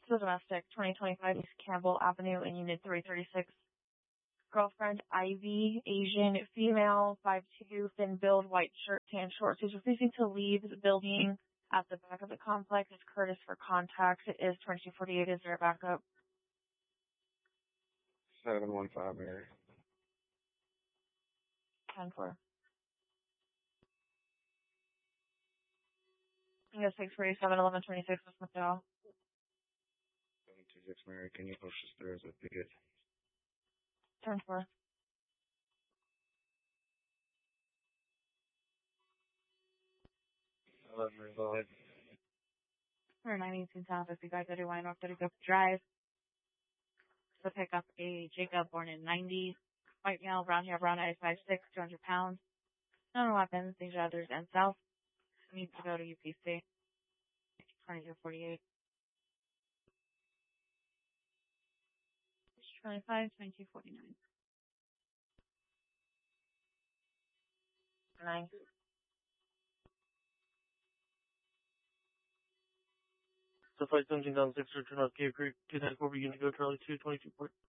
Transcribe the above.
is a domestic, 2025 East Campbell Avenue in Unit 336. Girlfriend Ivy, Asian, female, 5'2", thin build, white shirt, tan shorts. She's refusing to leave the building at the back of the complex. It's Curtis for contact. It is 2248. Is there a backup? 715 Mary. 10-4. I guess 647, 1126 with McDowell. 726 Mary, can you push us through as a ticket? 10-4. 11 Mary, go ahead. 918 South 55 31 North 35 Drive. To pick up a Jacob born in 90. White male, brown hair, brown eyes, 5'6", 200 pounds. No weapons, these are others, and south. Needs to go to UPC. 2248. 25, 2249. 9. So flight 17,600 North Cave Creek, 294 unit go Charlie 2, 22 port.